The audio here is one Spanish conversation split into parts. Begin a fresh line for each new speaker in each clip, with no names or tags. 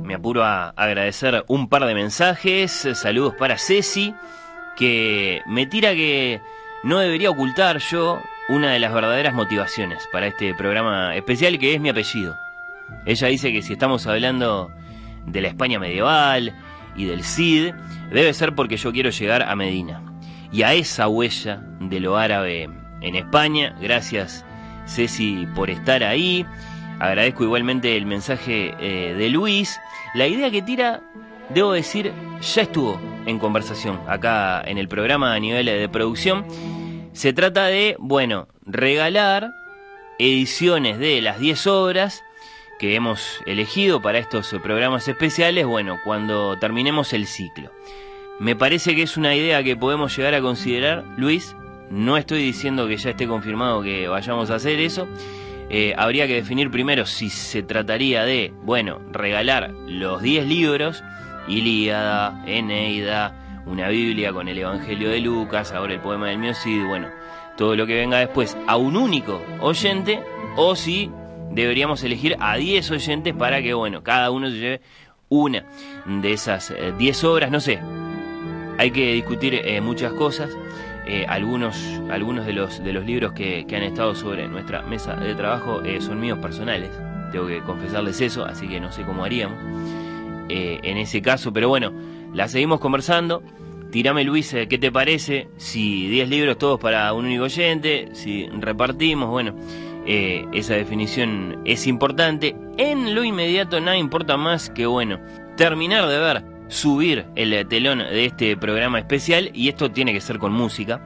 me apuro a agradecer un par de mensajes. Saludos para Ceci, que me tira que no debería ocultar yo una de las verdaderas motivaciones para este programa especial, que es mi apellido. Ella dice que si estamos hablando de la España medieval y del Cid, debe ser porque yo quiero llegar a Medina y a esa huella de lo árabe en España. Gracias, Ceci, por estar ahí. Agradezco igualmente el mensaje de Luis. La idea que tira, debo decir, ya estuvo en conversación acá en el programa a nivel de producción. Se trata de, bueno, regalar ediciones de las 10 obras que hemos elegido para estos programas especiales, bueno, cuando terminemos el ciclo. Me parece que es una idea que podemos llegar a considerar, Luis. No estoy diciendo que ya esté confirmado que vayamos a hacer eso. Habría que definir primero si se trataría de, bueno, regalar los 10 libros, Ilíada, Eneida, una Biblia con el Evangelio de Lucas, ahora el poema del mío Cid, bueno, todo lo que venga después a un único oyente, o si deberíamos elegir a 10 oyentes para que, bueno, cada uno se lleve una de esas 10 obras, no sé. Hay que discutir muchas cosas. Algunos de los libros que han estado sobre nuestra mesa de trabajo son míos personales. Tengo que confesarles eso, así que no sé cómo haríamos en ese caso. Pero bueno, la seguimos conversando. Tírame, Luis, ¿qué te parece? Si 10 libros todos para un único oyente, si repartimos, bueno, esa definición es importante. En lo inmediato nada importa más que, bueno, terminar de ver, subir el telón de este programa especial, y esto tiene que ser con música.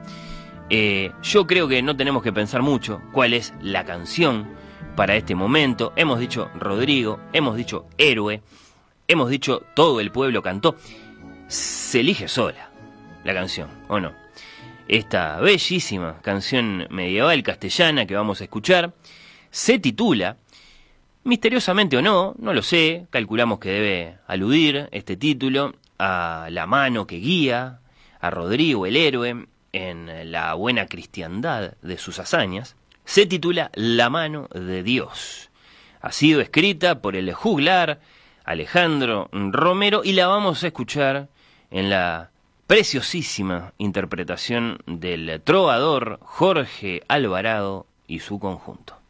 Yo creo que no tenemos que pensar mucho cuál es la canción para este momento. Hemos dicho Rodrigo, hemos dicho Héroe, hemos dicho Todo el pueblo cantó. Se elige sola la canción, ¿o no? Esta bellísima canción medieval castellana que vamos a escuchar se titula, misteriosamente o no, no lo sé, calculamos que debe aludir este título a la mano que guía a Rodrigo el héroe en la buena cristiandad de sus hazañas. Se titula La mano de Dios. Ha sido escrita por el juglar Alejandro Romero y la vamos a escuchar en la preciosísima interpretación del trovador Jorge Alvarado y su conjunto.